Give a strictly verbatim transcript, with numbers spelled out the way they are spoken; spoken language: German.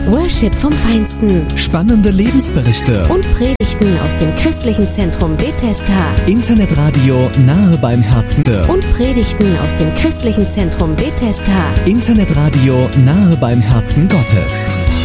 Worship vom Feinsten. Spannende Lebensberichte. Und Predigten aus dem christlichen Zentrum Bethesda. Internetradio nahe beim Herzen. Und Predigten aus dem christlichen Zentrum Bethesda. Internetradio nahe beim Herzen Gottes.